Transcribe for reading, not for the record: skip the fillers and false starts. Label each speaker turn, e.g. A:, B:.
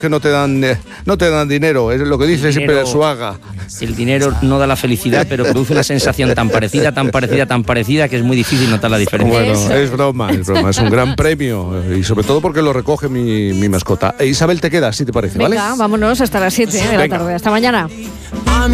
A: que no te dan dinero, es lo que dice siempre Arzuaga.
B: El dinero no da la felicidad, pero produce una sensación tan parecida, que es muy difícil notar la diferencia.
A: Bueno, es broma, es un gran premio y sobre todo porque lo recoge mi mascota. Isabel, te quedas, si te parece, ¿vale?
C: Venga, vámonos hasta las 7 de la tarde. Hasta mañana.